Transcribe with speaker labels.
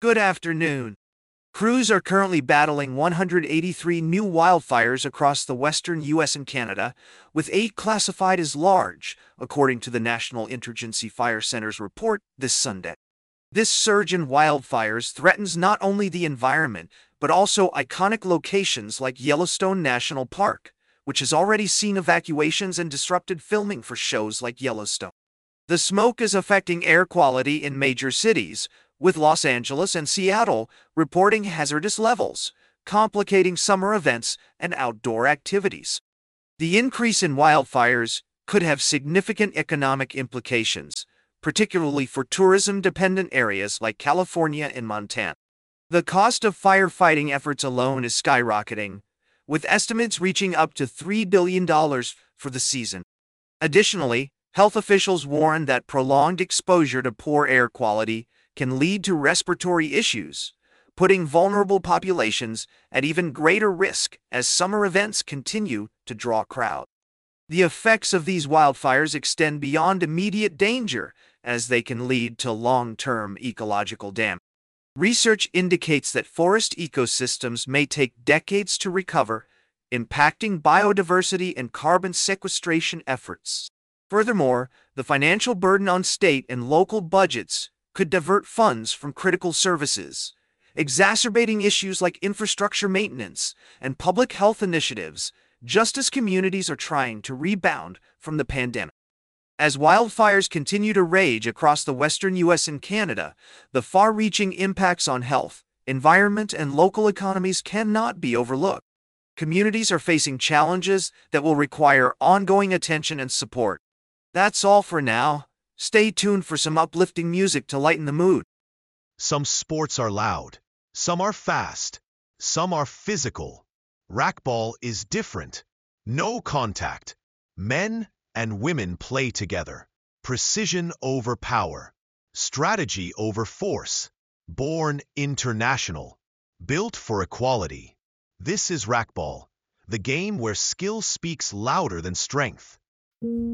Speaker 1: Good afternoon. Crews are currently battling 183 new wildfires across the western U.S. and Canada, with 8 classified as large, according to the National Interagency Fire Center's report this Sunday. This surge in wildfires threatens not only the environment, but also iconic locations like Yellowstone National Park, which has already seen evacuations and disrupted filming for shows like Yellowstone. The smoke is affecting air quality in major cities, with Los Angeles and Seattle reporting hazardous levels, complicating summer events and outdoor activities. The increase in wildfires could have significant economic implications, particularly for tourism-dependent areas like California and Montana. The cost of firefighting efforts alone is skyrocketing, with estimates reaching up to $3 billion for the season. Additionally, health officials warn that prolonged exposure to poor air quality can lead to respiratory issues, putting vulnerable populations at even greater risk as summer events continue to draw crowds. The effects of these wildfires extend beyond immediate danger, as they can lead to long-term ecological damage. Research indicates that forest ecosystems may take decades to recover, impacting biodiversity and carbon sequestration efforts. Furthermore, the financial burden on state and local budgets could divert funds from critical services, exacerbating issues like infrastructure maintenance and public health initiatives, just as communities are trying to rebound from the pandemic. As wildfires continue to rage across the western U.S. and Canada, the far-reaching impacts on health, environment, and local economies cannot be overlooked. Communities are facing challenges that will require ongoing attention and support. That's all for now. Stay tuned for some uplifting music to lighten the mood.
Speaker 2: Some sports are loud, some are fast, some are physical. Racquetball is different. No contact. Men and women play together. Precision over power. Strategy over force. Born international. Built for equality. This is racquetball, the game where skill speaks louder than strength.